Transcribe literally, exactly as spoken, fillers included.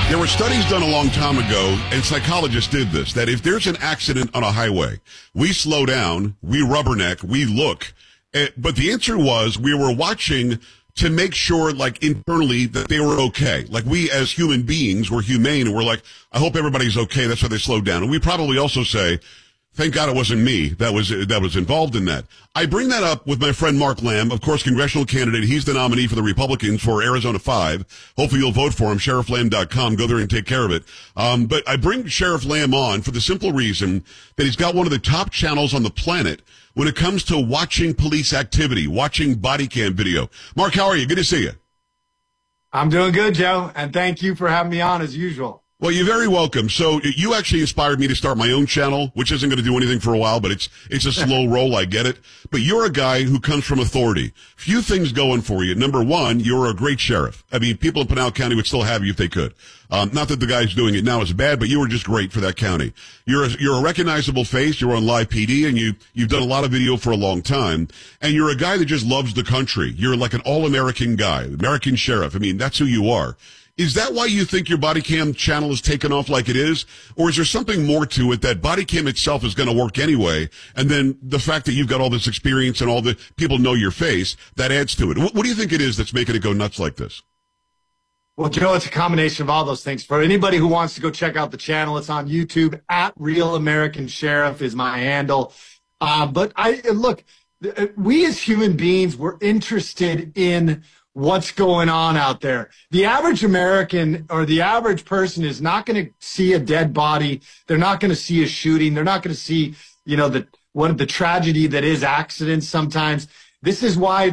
There were studies done a long time ago, and psychologists did this, that if there's an accident on a highway, we slow down, we rubberneck, we look. eh, But the answer was we were watching to make sure, like, internally that they were okay. Like, we as human beings were humane, and we're like, I hope everybody's okay. That's why they slowed down. And we probably also say, thank God it wasn't me that was that was involved in that. I bring that up with my friend Mark Lamb, of course, congressional candidate. He's the nominee for the Republicans for Arizona five. Hopefully you'll vote for him, sheriff lamb dot com. Go there and take care of it. Um, but I bring Sheriff Lamb on for the simple reason that he's got one of the top channels on the planet when it comes to watching police activity, watching body cam video. Mark, how are you? Good to see you. I'm doing good, Joe, and thank you for having me on as usual. Well, you're very welcome. So you actually inspired me to start my own channel, which isn't going to do anything for a while, but it's it's a slow roll. I get it. But you're a guy who comes from authority. Few things going for you. Number one, you're a great sheriff. I mean, people in Pinal County would still have you if they could. Um, not that the guy's doing it now is bad, but you were just great for that county. You're a, you're a recognizable face. You're on Live P D, and you you've done a lot of video for a long time. And you're a guy that just loves the country. You're like an all-American guy, American sheriff. I mean, that's who you are. Is that why you think your body cam channel is taken off like it is? Or is there something more to it that body cam itself is going to work anyway? And then the fact that you've got all this experience and all the people know your face, that adds to it. What, what do you think it is that's making it go nuts like this? Well, Joe, it's a combination of all those things. For anybody who wants to go check out the channel, it's on YouTube. At Real American Sheriff is my handle. Uh, but I look, we as human beings, we're interested in what's going on out there. The average American or the average person is not going to see a dead body. They're not going to see a shooting. They're not going to see, you know, the what the tragedy that is accidents sometimes. This is why